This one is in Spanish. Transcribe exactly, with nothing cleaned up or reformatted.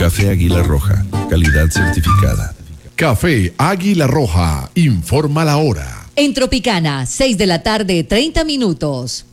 Café Águila Roja, calidad certificada. Café Águila Roja, informa la hora. En Tropicana, seis de la tarde, treinta minutos.